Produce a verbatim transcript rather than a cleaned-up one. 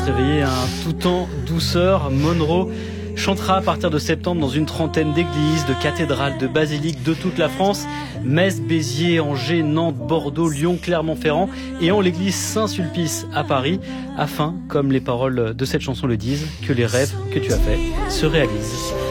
Réveillé un tout en douceur, Monroe chantera à partir de septembre dans une trentaine d'églises, de cathédrales, de basiliques de toute la France. Metz, Béziers, Angers, Nantes, Bordeaux, Lyon, Clermont-Ferrand et en l'église Saint-Sulpice à Paris, afin, comme les paroles de cette chanson le disent, que les rêves que tu as faits se réalisent.